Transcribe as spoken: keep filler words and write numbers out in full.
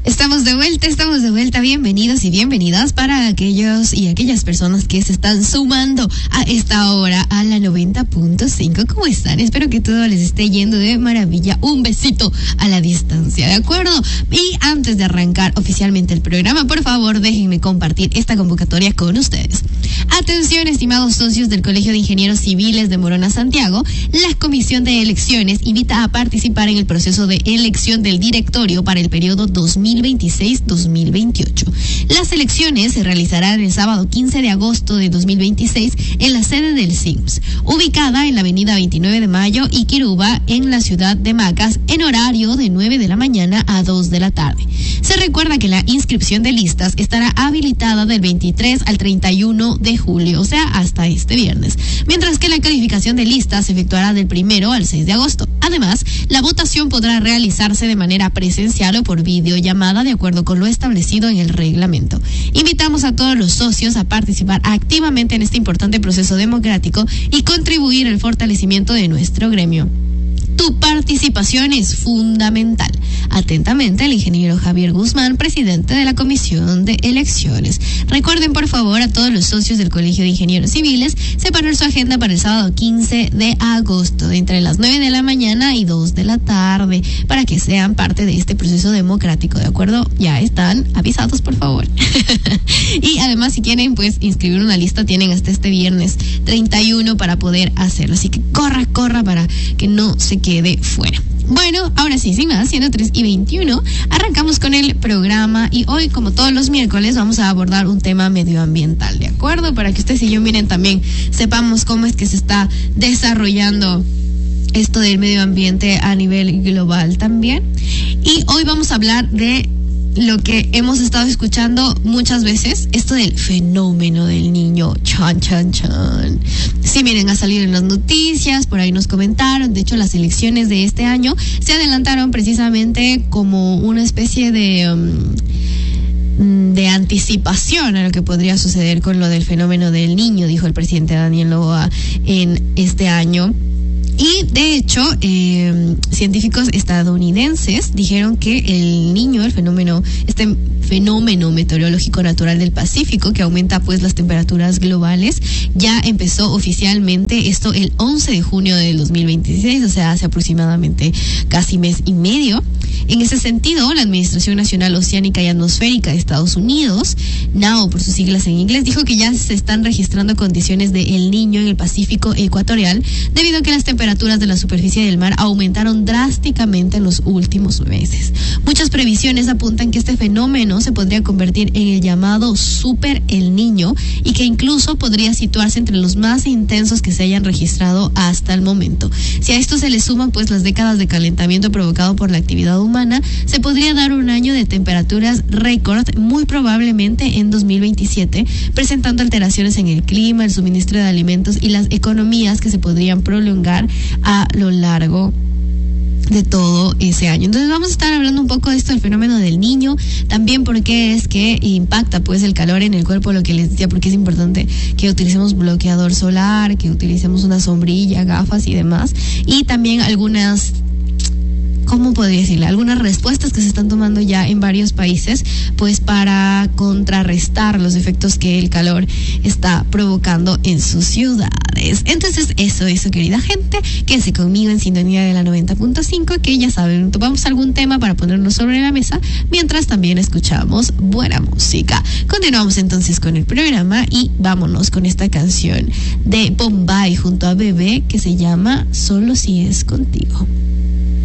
Estamos de vuelta, estamos de vuelta. Bienvenidos y bienvenidas para aquellos y aquellas personas que se están sumando a esta hora a la noventa punto cinco. ¿Cómo están? Espero que todo les esté yendo de maravilla. Un besito a la distancia, ¿de acuerdo? Y antes de arrancar oficialmente el programa, por favor, déjenme compartir esta convocatoria con ustedes. Atención, estimados socios del Colegio de Ingenieros Civiles de Morona, Santiago. La Comisión de Elecciones invita a participar en el proceso de elección del directorio para el periodo dos mil veintiséis dos mil veintiocho. Las elecciones se realizarán el sábado quince de agosto de dos mil veintiséis en la sede del C I M S, ubicada en la avenida veintinueve de mayo y Quiruba, en la ciudad de Macas, en horario de nueve de la mañana a dos de la tarde. Se recuerda que la inscripción de listas estará habilitada del veintitrés al treinta y uno de julio, o sea, hasta este viernes, mientras que la calificación de listas se efectuará del primero al seis de agosto. Además, la votación podrá realizarse de manera presencial o por videollamada, de acuerdo con lo establecido en el reglamento. Invitamos a todos los socios a participar activamente en este importante proceso democrático y contribuir al fortalecimiento de nuestro gremio. Tu participación es fundamental. Atentamente, el ingeniero Javier Guzmán, presidente de la Comisión de Elecciones. Recuerden, por favor, a todos los socios del Colegio de Ingenieros Civiles separar su agenda para el sábado quince de agosto, entre las nueve de la mañana y dos de la tarde, para que sean parte de este proceso democrático, ¿de acuerdo? Ya están avisados, por favor. Y además, si quieren, pues, inscribir una lista, tienen hasta este viernes treinta y uno para poder hacerlo. Así que corra, corra para que no se quede fuera. Bueno, ahora sí, sin más, siendo tres y veintiuno, arrancamos con el programa y hoy, como todos los miércoles, vamos a abordar un tema medioambiental, ¿de acuerdo? Para que ustedes y yo, miren, también sepamos cómo es que se está desarrollando esto del medio ambiente a nivel global también. Y hoy vamos a hablar de lo que hemos estado escuchando muchas veces, esto del fenómeno del niño. Chan, chan, chan. Sí, miren, ha salido en las noticias, por ahí nos comentaron. De hecho, las elecciones de este año se adelantaron precisamente como una especie de um, de anticipación a lo que podría suceder con lo del fenómeno del niño, dijo el presidente Daniel Noboa en este año. Y de hecho, eh, científicos estadounidenses dijeron que el niño, el fenómeno, este fenómeno meteorológico natural del Pacífico, que aumenta pues las temperaturas globales, ya empezó oficialmente esto el once de junio del dos mil veintiséis, o sea, hace aproximadamente casi mes y medio. En ese sentido, la Administración Nacional Oceánica y Atmosférica de Estados Unidos, NAO por sus siglas en inglés, dijo que ya se están registrando condiciones de El Niño en el Pacífico ecuatorial, debido a que las temperaturas de la superficie del mar aumentaron drásticamente en los últimos meses. Muchas previsiones apuntan que este fenómeno se podría convertir en el llamado Super El Niño y que incluso podría situarse entre los más intensos que se hayan registrado hasta el momento. Si a esto se le suman pues las décadas de calentamiento provocado por la actividad humana, se podría dar un año de temperaturas récord, muy probablemente en dos mil veintisiete, presentando alteraciones en el clima, el suministro de alimentos y las economías que se podrían prolongar a lo largo de todo ese año. Entonces vamos a estar hablando un poco de esto del fenómeno del niño, también porque es que impacta pues el calor en el cuerpo, lo que les decía, porque es importante que utilicemos bloqueador solar, que utilicemos una sombrilla, gafas y demás, y también algunas, ¿cómo podría decirle? Algunas respuestas que se están tomando ya en varios países, pues para contrarrestar los efectos que el calor está provocando en sus ciudades. Entonces, eso, eso, querida gente, quédense conmigo en sintonía de la noventa punto cinco, que ya saben, tomamos algún tema para ponernos sobre la mesa, mientras también escuchamos buena música. Continuamos entonces con el programa y vámonos con esta canción de Bombay junto a Bebé que se llama Solo si es contigo.